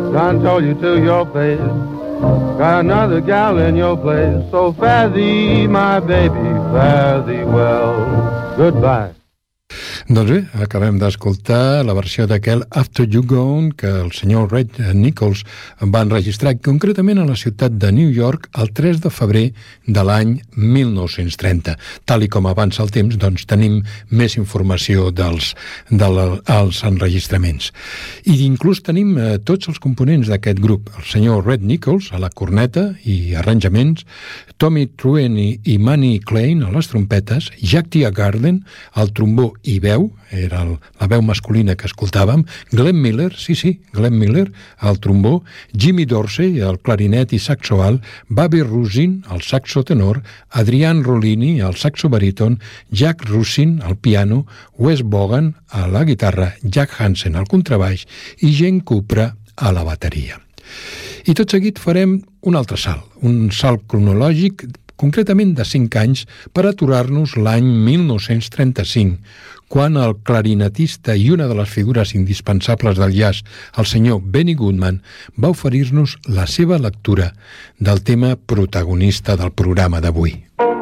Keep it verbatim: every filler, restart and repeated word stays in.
Done told you to your face. Got another gal in your place. So fare thee, my baby, fare thee well. Goodbye. Doncs bé, acabem d'escoltar la versió d'aquell After You Gone que el senyor Red Nichols va enregistrar concretament a la ciutat de New York el tres de febrer de l'any mil nou-cents trenta. Tal i com avança el temps, doncs tenim més informació dels, dels enregistraments. I inclús tenim eh, tots els components d'aquest grup. El senyor Red Nichols a la corneta i arranjaments, Tommy Truen i, i Manny Klein a les trompetes, Jack Teagarden al trombó i veu, era el, la veu masculina que escoltàvem, Glenn Miller, sí, sí, Glenn Miller al trombó, Jimmy Dorsey al clarinet i saxo alt, Bobby Rusin al saxo tenor, Adrian Rollini al saxo baríton, Jack Russin al piano, Wes Bogan a la guitarra, Jack Hansen al contrabaix i Gene Cupra a la bateria. I tot seguit farem un altre salt, un salt cronològic concretament de cinc anys per aturar-nos l'any mil nou-cents trenta-cinc, quan el clarinetista i una de les figures indispensables del jazz, el senyor Benny Goodman, va oferir-nos la seva lectura del tema protagonista del programa d'avui.